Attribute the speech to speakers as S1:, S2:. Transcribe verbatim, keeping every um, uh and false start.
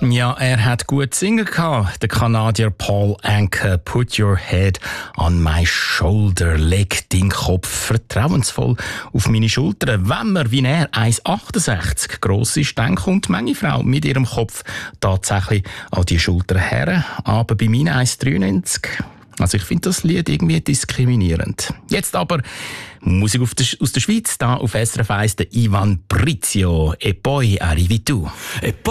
S1: Ja, er hat gut singen gehabt. Der Kanadier Paul Anka. Put your head on my shoulder. Leg deinen Kopf vertrauensvoll auf meine Schultern. Wenn man wie er eins Komma achtundsechzig gross ist, dann kommt manche Frau mit ihrem Kopf tatsächlich an die Schulter her. Aber bei mir eins Komma dreiundneunzig. Also ich finde das Lied irgendwie diskriminierend. Jetzt aber Musik aus der Schweiz, da auf S R F eins, der Ivan Brizio. E poi arrivi tu. E poi